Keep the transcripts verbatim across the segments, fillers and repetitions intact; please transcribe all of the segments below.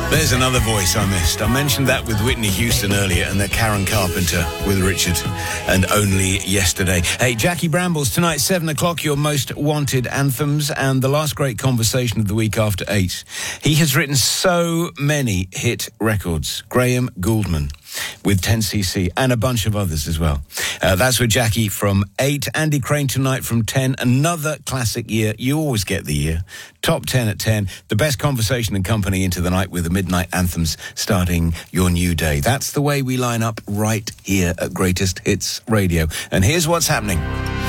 There's another voice I missed. I mentioned that with Whitney Houston earlier and the Karen Carpenter with Richard and Only Yesterday. Hey, Jackie Brambles, tonight, seven o'clock, your most wanted anthems and the last great conversation of the week after eight. He has written so many hit records. Graham Gouldman with ten C C and a bunch of others as well. Uh, that's with Jackie from eight. Andy Crane tonight from ten. Another classic year. You always get the year. Top ten at ten. The best conversation and company into the night with the midnight anthems starting your new day. That's the way we line up right here at Greatest Hits Radio. And here's what's happening.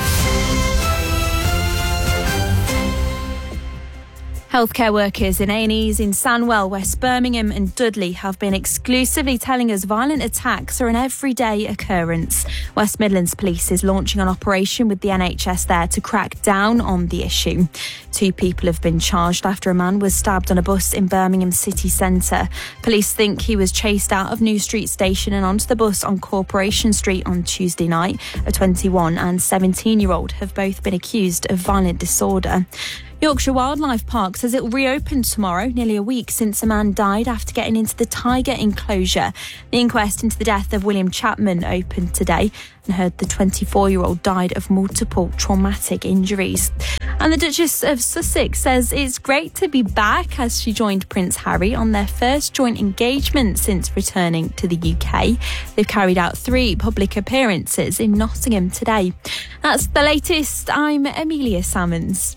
Healthcare workers in A and Es in Sandwell, West Birmingham and Dudley have been exclusively telling us violent attacks are an everyday occurrence. West Midlands Police is launching an operation with the N H S there to crack down on the issue. Two people have been charged after a man was stabbed on a bus in Birmingham city centre. Police think he was chased out of New Street Station and onto the bus on Corporation Street on Tuesday night. A twenty-one and seventeen-year-old have both been accused of violent disorder. Yorkshire Wildlife Park says it will reopen tomorrow, nearly a week since a man died after getting into the tiger enclosure. The inquest into the death of William Chapman opened today and heard the twenty-four-year-old died of multiple traumatic injuries. And the Duchess of Sussex says it's great to be back as she joined Prince Harry on their first joint engagement since returning to the U K. They've carried out three public appearances in Nottingham today. That's the latest. I'm Amelia Salmons.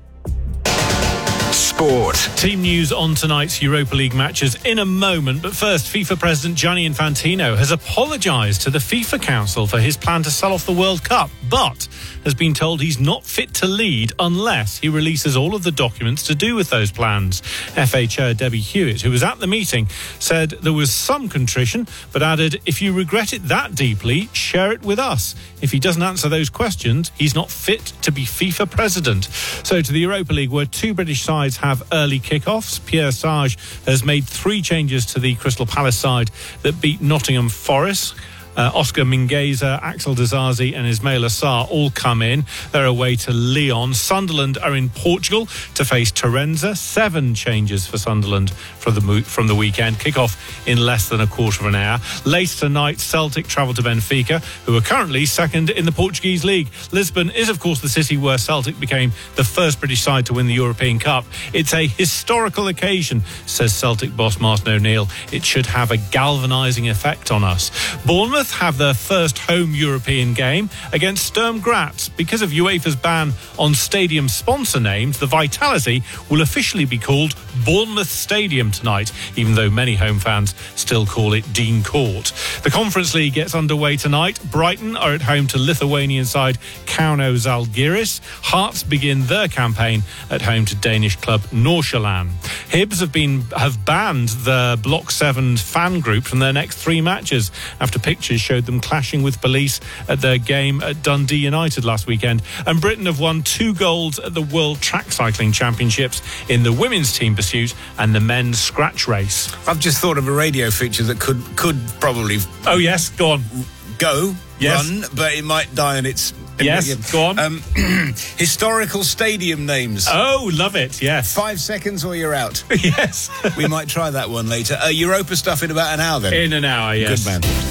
Sport. Team news on tonight's Europa League matches in a moment. But first, FIFA President Gianni Infantino has apologised to the FIFA Council for his plan to sell off the World Cup, but has been told he's not fit to lead unless he releases all of the documents to do with those plans. F A Chair Debbie Hewitt, who was at the meeting, said there was some contrition, but added, if you regret it that deeply, share it with us. If he doesn't answer those questions, he's not fit to be FIFA president. So to the Europa League, where two British sides have early kick-offs. Pierre Sage has made three changes to the Crystal Palace side that beat Nottingham Forest. Uh, Oscar Mingueza, Axel Disasi and Ismail Assar all come in. They're away to Lyon. Sunderland are in Portugal to face Terenza. Seven changes for Sunderland from the, from the weekend. Kick-off in less than a quarter of an hour. Later tonight, Celtic travel to Benfica, who are currently second in the Portuguese league. Lisbon is, of course, the city where Celtic became the first British side to win the European Cup. It's a historical occasion, says Celtic boss Martin O'Neill. It should have a galvanising effect on us. Bournemouth have their first home European game against Sturm Graz. Because of UEFA's ban on stadium sponsor names, the Vitality will officially be called Bournemouth Stadium tonight, even though many home fans still call it Dean Court. The Conference League gets underway tonight. Brighton are at home to Lithuanian side Kauno Žalgiris. Hearts begin their campaign at home to Danish club Nordsjælland. Hibs have been have banned the Block seven fan group from their next three matches after pictures showed them clashing with police at their game at Dundee United last weekend. And Britain have won two golds at the World Track Cycling Championships in the women's team pursuit and the men's scratch race. I've just thought of a radio feature that could could probably... Oh, yes, go on. Go, yes. Run, but it might die on its... Yes, go on. Um, historical stadium names. Oh, love it, yes. Five seconds or you're out. Yes. We might try that one later. Uh, Europa stuff in about an hour then. In an hour, yes. Good man.